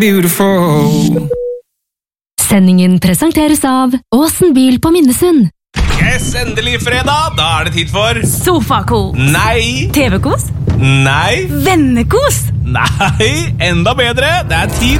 beautiful. Sendingen presenteres av Åsen bil på Minnesund. Yes, endelig fredag. Da er det tid for Sofakos. Nei. TV-kos. Nei. Vennekos. Nei, enda bedre. Det er tid